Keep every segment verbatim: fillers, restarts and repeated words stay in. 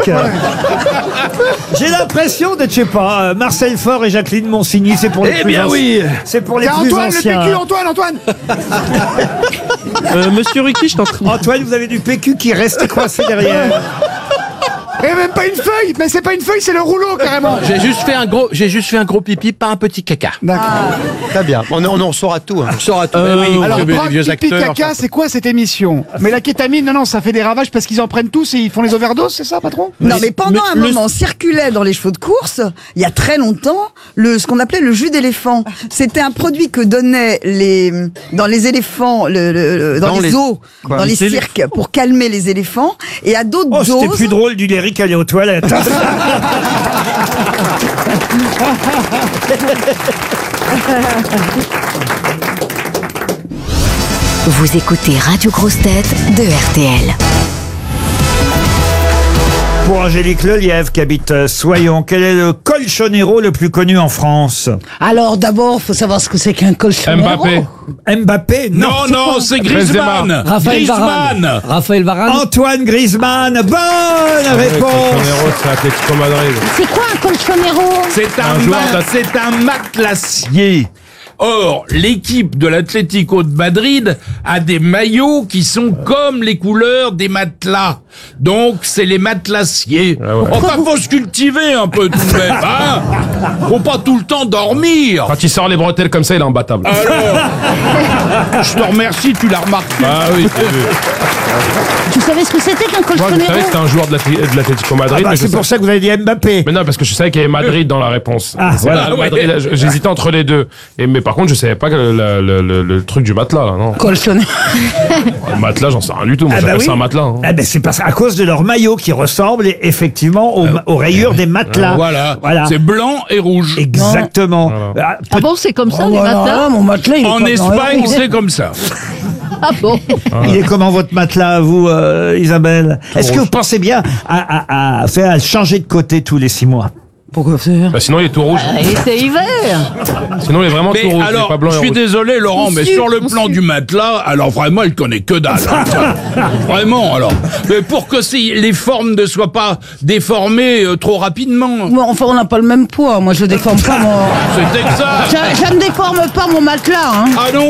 presque. J'ai l'impression d'être, je sais pas, euh, Marcel Faure et Jacqueline Monsigny, c'est pour les Eh plus bien anci- oui. C'est pour les C'est plus Antoine, le anciens. P Q, Antoine, Antoine. Euh, Monsieur Ruquier, je t'entraîne. Antoine, vous avez du P Q qui reste coincé derrière. Et même pas une feuille, mais c'est pas une feuille, c'est le rouleau carrément. J'ai juste fait un gros, j'ai juste fait un gros pipi, pas un petit caca. D'accord. Très bien. On, on en saura tout. Hein. On saura tout. Euh, Eh oui, Alors, les drogue, vieux pipi, acteurs. caca, c'est quoi cette émission? Mais la kétamine, non, non, ça fait des ravages parce qu'ils en prennent tous et ils font les overdoses, c'est ça, patron? Non, mais pendant mais un le- moment, circulait dans les chevaux de course, il y a très longtemps, le, ce qu'on appelait le jus d'éléphant. C'était un produit que donnaient les, dans les éléphants, le, le- le- dans, Dans les les- zoos, quoi, dans les les cirques, pour calmer les éléphants. Et à d'autres Oh, c'était doses. plus drôle du lyrique aller aux toilettes. Vous écoutez Radio Grosse Tête de R T L. Pour Angélique Lelièvre qui habite euh, Soyons, quel est le colchonero le plus connu en France? Alors d'abord, faut savoir ce que c'est qu'un colchonero. Mbappé. Mbappé? Non. Non, non, c'est Griezmann. Raphaël Varane. Griezmann. Raphaël Varane. Antoine Griezmann, bonne réponse. c'est Atlético Madrid. C'est quoi un colchonero? C'est un, Un joueur ma- d'At- c'est un matelassier. Or, l'équipe de l'Atlético de Madrid a des maillots qui sont comme les couleurs des matelas. Donc, c'est les matelassiers. Ah ouais. Enfin, faut se cultiver un peu tout de même, hein. Faut pas tout le temps dormir. Quand il sort les bretelles comme ça, il est imbattable. Alors, je te remercie, tu l'as remarqué. Ah oui, j'ai vu. Tu savais ce que c'était qu'un Moi, je colchonero? savais que c'était un joueur de l'Atlé- de l'Atlético Madrid. Ah bah, mais je c'est pour sais- ça que vous avez dit Mbappé. Mais non, parce que je savais qu'il y avait Madrid dans la réponse. Ah, C'est voilà. là, Madrid, là, j'hésitais entre les deux. Et, mais par contre, je savais pas que le, le- le- le truc du matelas, là, non. Colchonero. Le matelas, j'en sais rien du tout. Moi, Ah bah j'appelle oui. ça un matelas. hein. Ah ben c'est parce à cause de leur maillot qui ressemble effectivement aux, aux rayures des matelas. Voilà. Voilà. C'est blanc et rouge. Exactement. Ah, Ah bon, c'est comme ça, Oh, les voilà, matins? mon matelas, il est En pas blanc et Espagne, rouge. c'est comme ça. Ah bon? Il est comment votre matelas, vous, euh, Isabelle? Est-ce que vous pensez bien à, à, à faire à changer de côté tous les six mois? Pourquoi faire? Bah, sinon, il est tout rouge. Ah, et c'est hiver. Sinon, il est vraiment tout Mais rouge. il est alors, pas blanc je et suis rouge. désolé, Laurent, mais Monsieur, sur le monsieur. plan du matelas, alors vraiment, il connaît que dalle. hein. Vraiment, alors. Mais pour que si les formes ne soient pas déformées euh, trop rapidement. Moi, enfin, on n'a pas le même poids. Moi, je déforme pas mon. C'est exact. Je, je ne déforme pas mon matelas, hein. Ah non?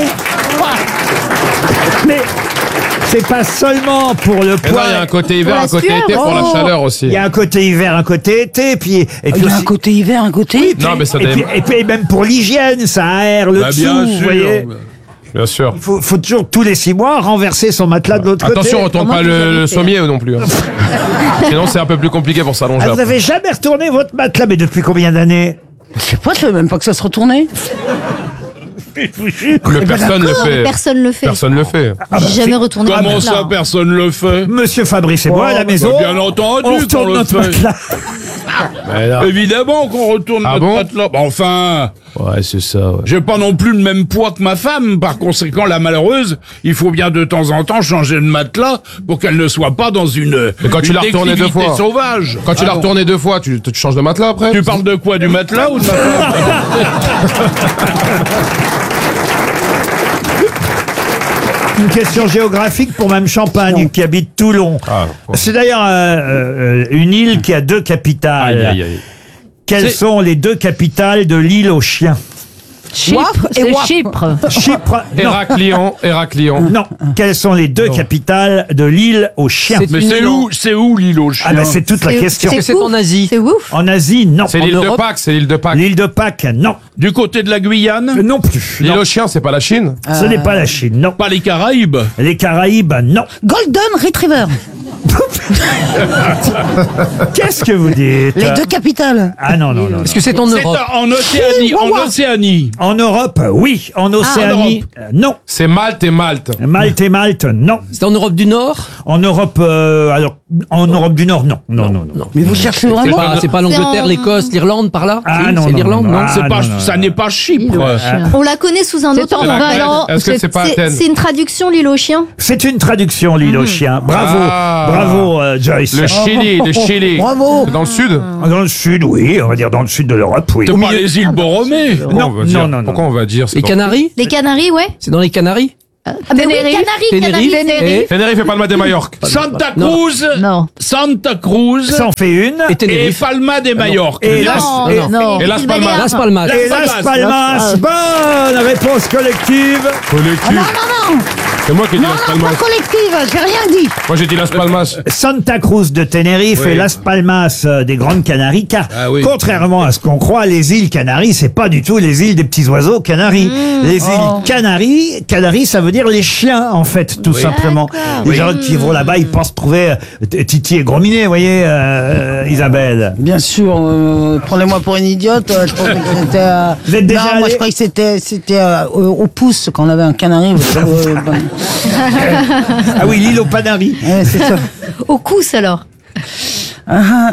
Mais c'est pas seulement pour le Et non, poids. il y a un côté hiver, Pour la un côté sueur. été pour la Oh. chaleur aussi. Il y a un côté hiver, un côté été, et puis et puis Il y a un aussi- côté hiver, un côté. Non, mais ça et, puis, dépend. et puis même pour l'hygiène, ça aère le Bah, dessous, bien vous sûr. voyez. Bien sûr. Il faut, faut toujours tous les six mois renverser son matelas de l'autre côté. Attention, retourne Moi, pas j'ai le, jamais le fait. sommier non plus. hein. Sinon, c'est un peu plus compliqué pour s'allonger. Ah, vous après. avez jamais retourné votre matelas, mais depuis combien d'années? Je sais pas, je savais même pas que ça se retournait. Le personne le fait. Personne le fait. Personne le fait. J'ai jamais retourné un Comment matelas, ça, hein. personne le fait? Monsieur Fabrice et moi, à la maison, bah, bien entendu on qu'on retourne le notre fait. matelas. Mais là- Évidemment qu'on retourne Ah notre bon matelas. Bah, enfin, Ouais, c'est ça. ouais. j'ai pas non plus le même poids que ma femme. Par conséquent, la malheureuse, il faut bien de temps en temps changer de matelas pour qu'elle ne soit pas dans une, Mais quand tu une l'as retourné deux déclivité fois. sauvage. Quand tu Ah l'as non. retourné deux fois, tu, tu changes de matelas après Tu parles de quoi? Du matelas ou de ma femme? Une question géographique pour Mme Champagne, qui habite Toulon. Ah, ouais. C'est d'ailleurs euh, euh, une île qui a deux capitales. Aïe, aïe, aïe. Quelles C'est- sont les deux capitales de l'île aux chiens? Chypre, Waf et c'est Waf. Chypre. Chypre. Non. Héraclion, Héraclion. Non. Quelles sont les deux capitales de l'île aux chiens? Mais c'est où, c'est où l'île aux chiens? Ah ben c'est toute la C'est- question. c'est ouf. Asie? C'est ouf. En Asie, non. C'est En l'île de Europe, Pâques, c'est l'île de Pâques. L'île de Pâques, non. Du côté de la Guyane? Euh, Non plus. L'île Non. aux chiens, c'est pas la Chine Ce n'est pas la Chine, non. Pas les Caraïbes? Les Caraïbes, non. Golden Retriever. Qu'est-ce que vous dites? Les deux capitales. Ah non, non, non. non. que c'est en C'est en Océanie, en Ouah, ouah. Océanie. En Europe, oui. En Océanie, euh, non. C'est Malte et Malte. Malte et Malte, non. C'est en Europe du Nord. En Europe, euh, alors, en Europe du Nord, non. Non, non, non. Mais vous cherchez C'est vraiment. pas- C'est pas l'Angleterre, l'Angleterre, l'Écosse, l'Irlande par là. Ah non, non, non, non. C'est Ah, pas, non, non, ça non. n'est pas Chypre. L'île aux chiens. On la connaît sous un C'est autre en C'est nom. Athènes. Alors, Est-ce que c'est pas Athènes? c'est une traduction, l'île aux chiens. C'est une traduction, l'île aux chiens. Bravo, Ah. bravo, euh, Joyce. Le Chili, le Chili. Bravo. C'est dans le sud Dans le sud, oui, on va dire dans le sud de l'Europe, oui. C'est pas les îles Borromées. Pourquoi Non, on va dire- non, non, non. Pourquoi on va dire c'est Les dans- Canaries. Les Canaries, ouais. C'est dans les Canaries. Ah, ben oui, Canaries, Canaries, Canaries. Tenerife et Palma de Majorque. Santa Non. Cruz, Non. Santa Cruz Ça en fait une. Et et Tenerife. Palma de Majorque. Et Las, Non, et- non. Et Las Îles Palmas. Baléares. Las Palmas. et Las Palmas. Bonne réponse collective. Collectif. Non, non, C'est moi qui ai dit non, Las non, Palmas. pas collective, j'ai rien dit. Moi j'ai dit Las Palmas. Santa Cruz de Tenerife Oui. et Las Palmas euh, des Grandes Canaries, car Ah oui. contrairement à ce qu'on croit, les îles Canaries, c'est pas du tout les îles des petits oiseaux Canaries. Les îles Canaries, Canaries, ça veut dire les chiens, en fait, tout simplement. D'accord. Les gens qui vont là-bas, ils pensent trouver euh, Titi et Gros Minet, vous voyez, euh, Isabelle. Bien sûr, euh, prenez-moi pour une idiote. euh, Je pensais que c'était. euh, Vous êtes déjà non, moi allé- je croyais que c'était c'était euh, au, au pouce quand on avait un canari. euh, bon. Ah oui, l'île aux Canaries. Ouais, c'est ça. Au cousse alors. Ah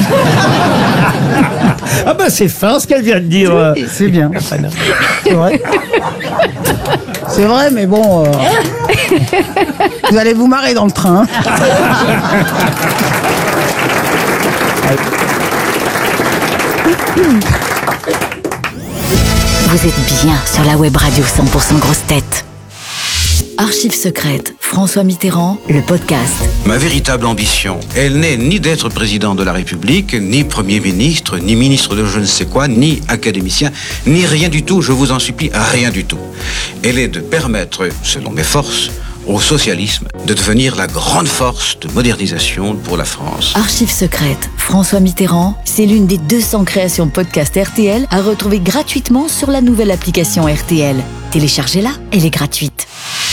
bah c'est fin ce qu'elle vient de dire. euh. C'est bien. C'est vrai. C'est vrai, mais bon. euh, Vous allez vous marrer dans le train. hein. Vous êtes bien sur la web radio cent pour cent Grosses Têtes. Archives secrètes, François Mitterrand, le podcast. Ma véritable ambition, elle n'est ni d'être président de la République, ni Premier ministre, ni ministre de je ne sais quoi, ni académicien, ni rien du tout, je vous en supplie, rien du tout. Elle est de permettre, selon mes forces, au socialisme de devenir la grande force de modernisation pour la France. Archives secrètes, François Mitterrand, c'est l'une des deux cents créations podcast R T L à retrouver gratuitement sur la nouvelle application R T L. Téléchargez-la, elle est gratuite.